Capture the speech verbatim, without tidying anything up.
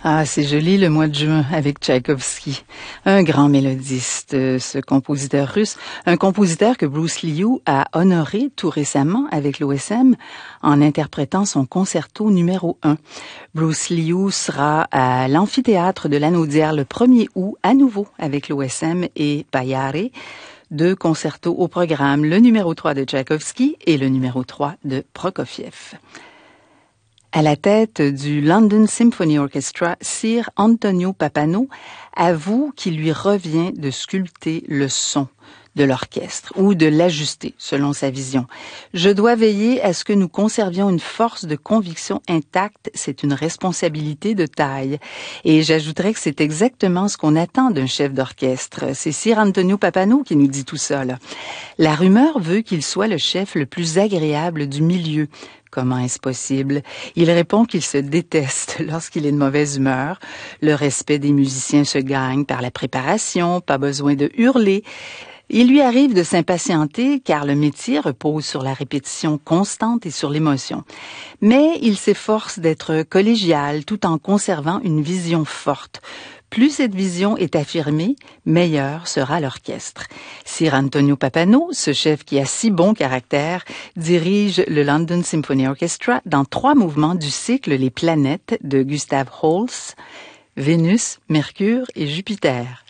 Ah, c'est joli le mois de juin avec Tchaïkovski. Un grand mélodiste, ce compositeur russe. Un compositeur que Bruce Liu a honoré tout récemment avec l'O S M en interprétant son concerto numéro un. Bruce Liu sera à l'amphithéâtre de l'Anneau d'Hier le premier août à nouveau avec l'O S M et Payare. Deux concertos au programme, le numéro trois de Tchaïkovski et le numéro trois de Prokofiev. À la tête du London Symphony Orchestra, Sir Antonio Pappano avoue qu'il lui revient de sculpter le son de l'orchestre ou de l'ajuster selon sa vision. Je dois veiller à ce que nous conservions une force de conviction intacte. C'est une responsabilité de taille. Et j'ajouterais que c'est exactement ce qu'on attend d'un chef d'orchestre. C'est Sir Antonio Pappano qui nous dit tout ça, là. La rumeur veut qu'il soit le chef le plus agréable du milieu. Comment est-ce possible? Il répond qu'il se déteste lorsqu'il est de mauvaise humeur. Le respect des musiciens se gagne par la préparation, pas besoin de hurler. Il lui arrive de s'impatienter car le métier repose sur la répétition constante et sur l'émotion. Mais il s'efforce d'être collégial tout en conservant une vision forte. Plus cette vision est affirmée, meilleur sera l'orchestre. Sir Antonio Pappano, ce chef qui a si bon caractère, dirige le London Symphony Orchestra dans trois mouvements du cycle Les planètes de Gustav Holst, Vénus, Mercure et Jupiter.